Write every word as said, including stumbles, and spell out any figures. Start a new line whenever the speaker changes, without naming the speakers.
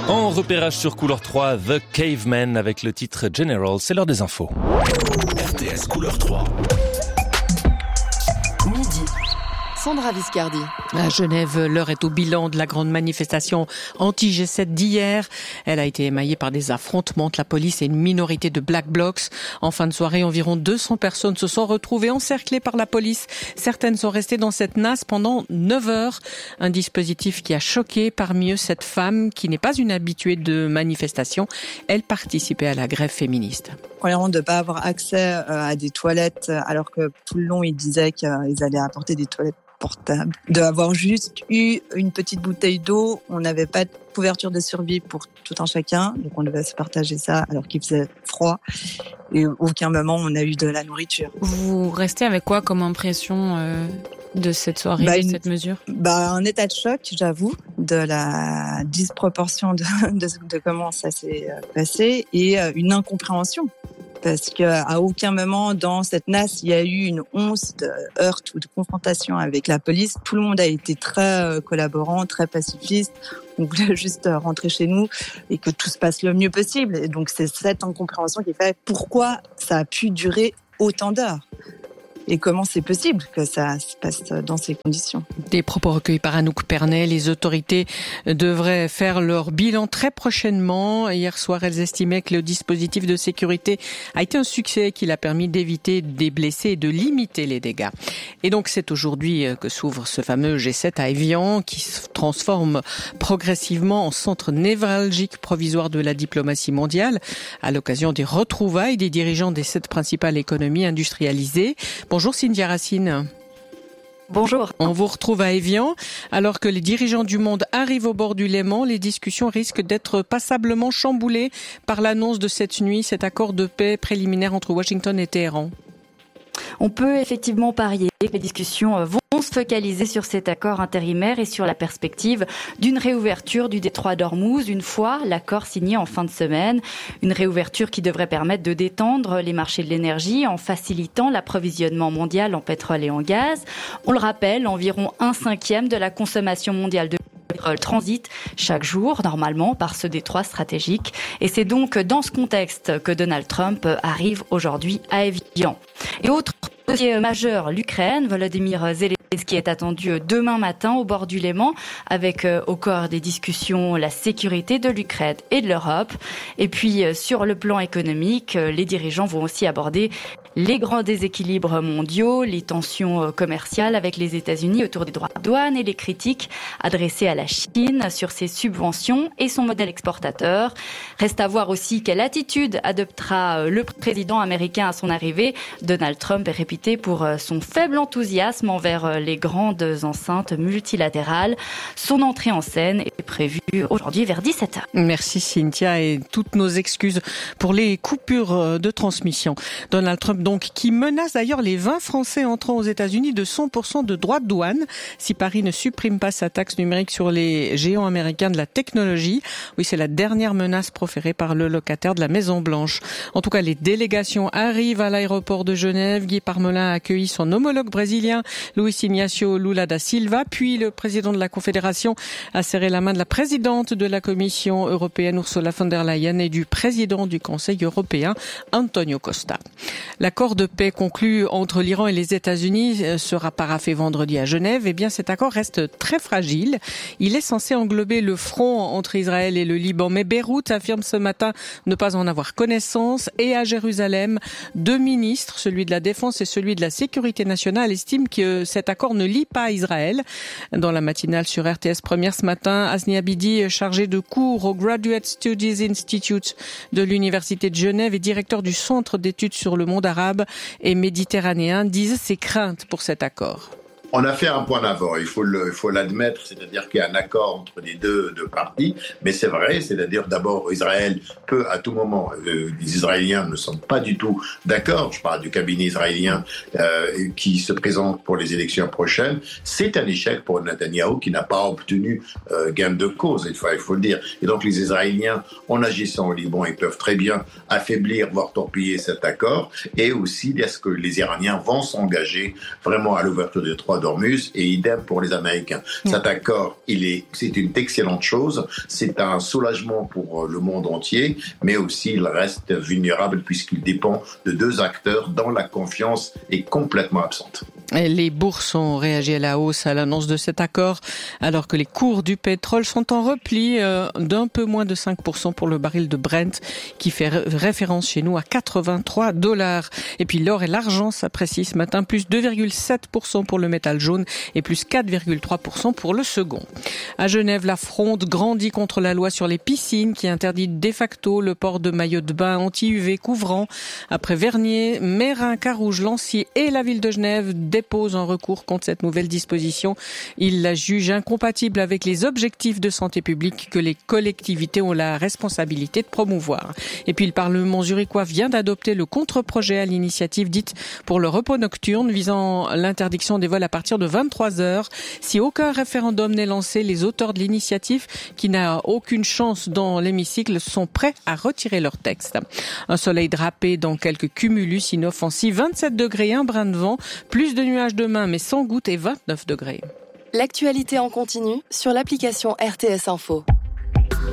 En repérage sur Couleur trois, The Caveman avec le titre General, c'est l'heure des infos.
R T S Couleur trois.
Midi. Sandra Viscardi.
À Genève, l'heure est au bilan de la grande manifestation anti-G sept d'hier. Elle a été émaillée par des affrontements entre la police et une minorité de Black Blocs. En fin de soirée, environ deux cents personnes se sont retrouvées encerclées par la police. Certaines sont restées dans cette nasse pendant neuf heures. Un dispositif qui a choqué parmi eux cette femme qui n'est pas une habituée de manifestation. Elle participait à la grève féministe.
Premièrement, de ne pas avoir accès à des toilettes alors que tout le long, ils disaient qu'ils allaient apporter des toilettes portable, d'avoir juste eu une petite bouteille d'eau. On n'avait pas de couverture de survie pour tout un chacun, donc on devait se partager ça alors qu'il faisait froid. Et à aucun moment on a eu de la nourriture.
Vous restez avec quoi comme impression euh, de cette soirée, bah, de une, cette mesure ?
Bah, un état de choc, j'avoue, de la disproportion de, de, de comment ça s'est passé et une incompréhension. Parce qu'à aucun moment dans cette nasse, il y a eu une once de heurte ou de confrontation avec la police. Tout le monde a été très collaborant, très pacifiste. On voulait juste rentrer chez nous et que tout se passe le mieux possible. Et donc c'est cette incompréhension qui fait pourquoi ça a pu durer autant d'heures. Et comment c'est possible que ça se passe dans ces conditions ?
Des propos recueillis par Anouk Pernet. Les autorités devraient faire leur bilan très prochainement. Hier soir, elles estimaient que le dispositif de sécurité a été un succès, qu'il a permis d'éviter des blessés et de limiter les dégâts. Et donc, c'est aujourd'hui que s'ouvre ce fameux G sept à Évian, qui se transforme progressivement en centre névralgique provisoire de la diplomatie mondiale, à l'occasion des retrouvailles des dirigeants des sept principales économies industrialisées. Bonjour Cynthia Racine.
Bonjour.
On vous retrouve à Évian. Alors que les dirigeants du monde arrivent au bord du Léman, les discussions risquent d'être passablement chamboulées par l'annonce de cette nuit, cet accord de paix préliminaire entre Washington et Téhéran.
On peut effectivement parier que les discussions vont se focaliser sur cet accord intérimaire et sur la perspective d'une réouverture du détroit d'Ormuz une fois l'accord signé en fin de semaine. Une réouverture qui devrait permettre de détendre les marchés de l'énergie en facilitant l'approvisionnement mondial en pétrole et en gaz. On le rappelle, environ un cinquième de la consommation mondiale de pétrole transite chaque jour, normalement, par ce détroit stratégique. Et c'est donc dans ce contexte que Donald Trump arrive aujourd'hui à Évian. Et autre dossier majeur, l'Ukraine. Volodymyr Zelensky est attendu demain matin au bord du Léman, avec euh, au cœur des discussions la sécurité de l'Ukraine et de l'Europe. Et puis euh, sur le plan économique, euh, les dirigeants vont aussi aborder les grands déséquilibres mondiaux, les tensions euh, commerciales avec les États-Unis autour des droits de douane et les critiques adressées à la Chine sur ses subventions et son modèle exportateur. Reste à voir aussi quelle attitude adoptera euh, le président américain à son arrivée. Donald Trump est réputé pour euh, son faible enthousiasme envers euh, les grandes enceintes multilatérales. Son entrée en scène est prévue aujourd'hui vers dix-sept heures.
Merci Cynthia et toutes nos excuses pour les coupures de transmission. Donald Trump donc qui menace d'ailleurs les vingt Français entrant aux États-Unis de cent pour cent de droits de douane si Paris ne supprime pas sa taxe numérique sur les géants américains de la technologie. Oui, c'est la dernière menace proférée par le locataire de la Maison-Blanche. En tout cas, les délégations arrivent à l'aéroport de Genève. Guy Parmelin a accueilli son homologue brésilien Luiz Inácio Lula da Silva, puis le président de la Confédération a serré la main de la présidente de la Commission européenne Ursula von der Leyen et du président du Conseil européen Antonio Costa. L'accord de paix conclu entre l'Iran et les États-Unis sera paraphé vendredi à Genève. Eh bien, cet accord reste très fragile. Il est censé englober le front entre Israël et le Liban, mais Beyrouth affirme ce matin ne pas en avoir connaissance. Et à Jérusalem, deux ministres, celui de la Défense et celui de la Sécurité nationale, estiment que cet accord ne lie pas Israël. Dans la matinale sur R T S Première ce matin, Asni Abidi, chargé de cours au Graduate Studies Institute de l'Université de Genève et directeur du Centre d'études sur le monde arabe et méditerranéen, disent ses craintes pour cet accord.
On a fait un point d'avant, il faut le, il faut l'admettre, c'est-à-dire qu'il y a un accord entre les deux, deux parties, mais c'est vrai, c'est-à-dire d'abord Israël peut à tout moment, euh, les Israéliens ne sont pas du tout d'accord, je parle du cabinet israélien euh, qui se présente pour les élections prochaines, c'est un échec pour Netanyahou qui n'a pas obtenu euh, gain de cause, il faut, il faut le dire. Et donc les Israéliens, en agissant au Liban, ils peuvent très bien affaiblir, voire torpiller cet accord, et aussi est-ce que les Iraniens vont s'engager vraiment à l'ouverture des trois d'Ormuz et idem pour les Américains. Mmh. Cet accord, il est, c'est une excellente chose. C'est un soulagement pour le monde entier, mais aussi il reste vulnérable puisqu'il dépend de deux acteurs dont la confiance est complètement absente.
Et les bourses ont réagi à la hausse à l'annonce de cet accord, alors que les cours du pétrole sont en repli euh, d'un peu moins de cinq pour cent pour le baril de Brent, qui fait ré- référence chez nous à quatre-vingt-trois dollars. Et puis l'or et l'argent s'apprécient ce matin, plus deux virgule sept pour cent pour le métal jaune et plus quatre virgule trois pour cent pour le second. À Genève, la fronde grandit contre la loi sur les piscines qui interdit de facto le port de maillots de bain anti-U V couvrant. Après Vernier, Meyrin, Carouge, Lancier et la ville de Genève déposent un recours contre cette nouvelle disposition. Ils la jugent incompatible avec les objectifs de santé publique que les collectivités ont la responsabilité de promouvoir. Et puis le Parlement zurichois vient d'adopter le contre-projet à l'initiative dite pour le repos nocturne visant l'interdiction des vols à partir de vingt-trois heures. Si aucun référendum n'est lancé, les auteurs de l'initiative, qui n'a aucune chance dans l'hémicycle, sont prêts à retirer leur texte. Un soleil drapé dans quelques cumulus inoffensifs, vingt-sept degrés, un brin de vent, plus de nuages demain mais sans gouttes et vingt-neuf degrés.
L'actualité en continu sur l'application R T S Info.